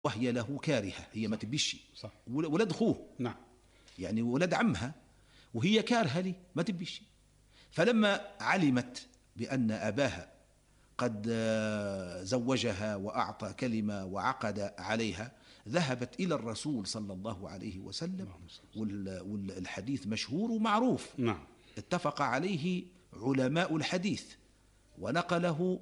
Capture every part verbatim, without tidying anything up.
وهي له كارهة، هي ما تبيش، صح. ولد أخوه، نعم، يعني ولد عمها، وهي كارهة لي ما تبيش. فلما علمت بأن أباها قد زوجها وأعطى كلمة وعقد عليها، ذهبت إلى الرسول صلى الله عليه وسلم، والحديث مشهور ومعروف، نعم، اتفق عليه علماء الحديث ونقله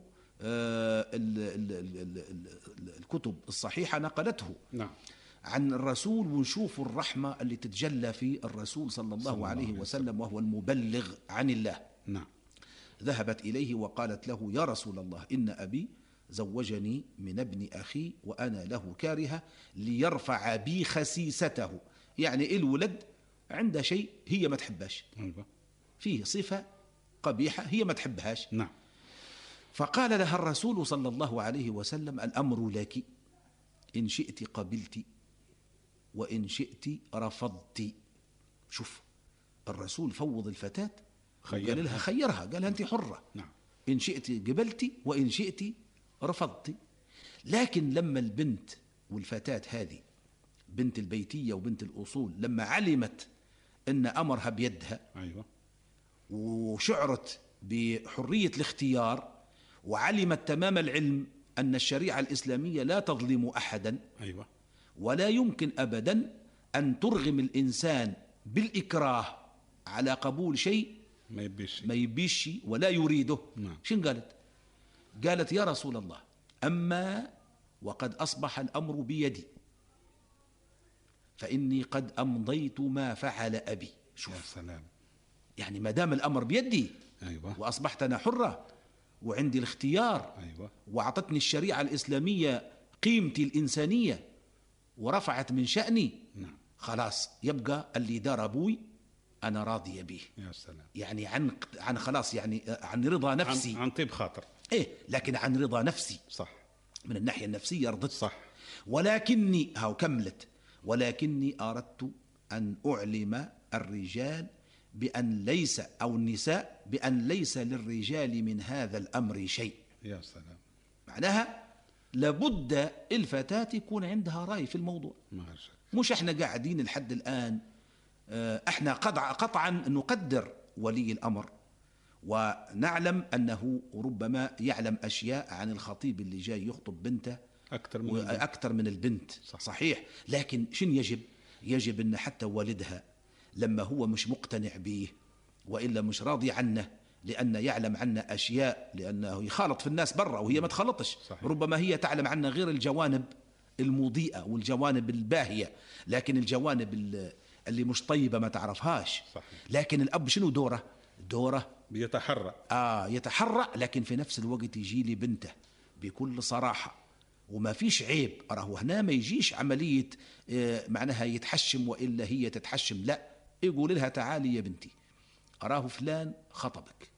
الكتب الصحيحة نقلته، نعم، عن الرسول، ونشوف الرحمة اللي تتجلى في الرسول صلى الله, صلى الله عليه وسلم، وهو المبلغ عن الله. نعم. ذهبت إليه وقالت له: يا رسول الله، إن أبي زوجني من ابن أخي وأنا له كارهة ليرفع بي خسيسته، يعني الولد عنده شيء هي ما تحبهاش، فيه صفة قبيحة هي ما تحبهاش. نعم. فقال لها الرسول صلى الله عليه وسلم: الأمر لك، إن شئت قبلت وإن شئت رفضت. شوف الرسول فوض الفتاة، قال لها خيرها، قال لها أنت حرة، نعم. إن شئت قبلت وإن شئت رفضت. لكن لما البنت والفتاة هذه بنت البيتية وبنت الأصول لما علمت أن أمرها بيدها، أيوة، وشعرت بحرية الاختيار، وعلمت تمام العلم أن الشريعة الإسلامية لا تظلم أحدا، أيوة، ولا يمكن أبدا أن ترغم الإنسان بالإكراه على قبول شيء ما يبيش ما يبيش ولا يريده. نعم. شن قالت؟ قالت: يا رسول الله، أما وقد أصبح الأمر بيدي، فإني قد أمضيت ما فعل أبي. شوف، يا سلام، يعني ما دام الأمر بيدي، أيوة، وأصبحت أنا حرة وعندي الاختيار، أيوة، وأعطتني الشريعة الإسلامية قيمتي الإنسانية ورفعت من شأني، نعم، خلاص يبقى اللي دار أبوي أنا راضية به. يا سلام، يعني عن عن خلاص، يعني عن رضا نفسي، عن, عن طيب خاطر، إيه، لكن عن رضا نفسي، صح، من الناحية النفسية رضت، صح. ولكني هاو كملت، ولكني أردت أن أعلم الرجال بأن ليس، أو النساء، بأن ليس للرجال من هذا الأمر شيء. يا سلام، معناها لابد الفتاة يكون عندها رأي في الموضوع، مش احنا قاعدين لحد الآن احنا قطعا نقدر ولي الأمر، ونعلم أنه ربما يعلم أشياء عن الخطيب اللي جاي يخطب بنته أكثر من, أكثر من البنت، صح. صحيح، لكن شن يجب؟ يجب أن حتى والدها لما هو مش مقتنع به وإلا مش راضي عنه، لأن يعلم عنا أشياء، لأنه يخالط في الناس برا وهي ما تخلطش، صحيح. ربما هي تعلم عنا غير الجوانب المضيئة والجوانب الباهية، لكن الجوانب اللي مش طيبة ما تعرفهاش، صحيح. لكن الأب شنو دوره؟ دوره بيتحرى، آه يتحرى، لكن في نفس الوقت يجي لي بنته بكل صراحة وما فيش عيب. أراه هنا ما يجيش عملية آه معناها يتحشم وإلا هي تتحشم، لا، يقول لها تعالي يا بنتي، أراه فلان خطبك،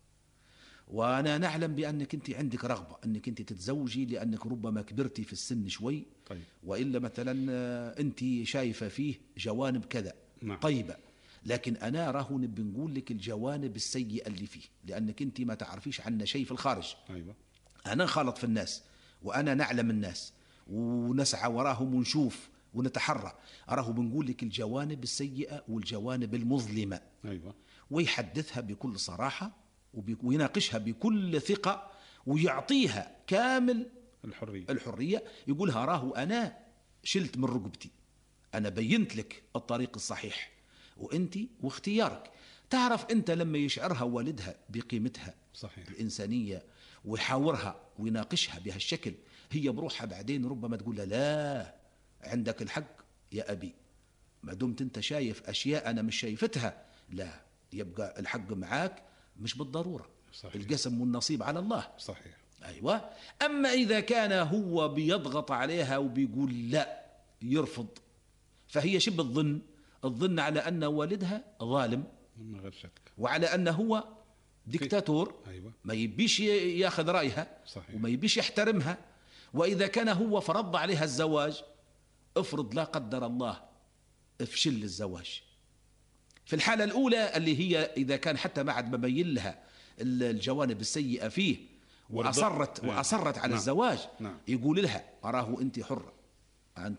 وأنا نعلم بأنك أنت عندك رغبة أنك أنت تتزوجي، لأنك ربما كبرتي في السن شوي، طيب. وإلا مثلا أنت شايفة فيه جوانب كذا، نعم. طيبة، لكن أنا راه نبي نقول لك الجوانب السيئة اللي فيه، لأنك أنت ما تعرفيش عنا شيء في الخارج. أيوة. أنا نخالط في الناس، وأنا نعلم الناس ونسعى وراهم ونشوف ونتحرى، أراه بنقول لك الجوانب السيئة والجوانب المظلمة. أيوة. ويحدثها بكل صراحة ويناقشها بكل ثقة ويعطيها كامل الحرية, الحرية. يقولها راه أنا شلت من رقبتي، أنا بينت لك الطريق الصحيح وأنت واختيارك. تعرف أنت لما يشعرها والدها بقيمتها، صحيح. الإنسانية، ويحاورها ويناقشها بهالشكل، هي بروحها بعدين ربما تقول له لا، عندك الحق يا أبي، ما دمت أنت شايف أشياء أنا مش شايفتها، لا، يبقى الحق معاك مش بالضرورة، صحيح. القسم والنصيب على الله، صحيح. أيوة. أما إذا كان هو بيضغط عليها وبيقول لا، يرفض، فهي شبه الظن الظن على أن والدها ظالم، من غير شك، وعلى أن هو ديكتاتور، أيوة. ما يبيش ياخذ رأيها، صحيح. وما يبيش يحترمها. وإذا كان هو فرض عليها الزواج، افرض لا قدر الله افشل الزواج، في الحالة الأولى اللي هي إذا كان حتى ما عاد مبين لها الجوانب السيئة فيه وأصرت, وأصرت على نعم. الزواج، نعم. يقول لها أراه أنت حرة،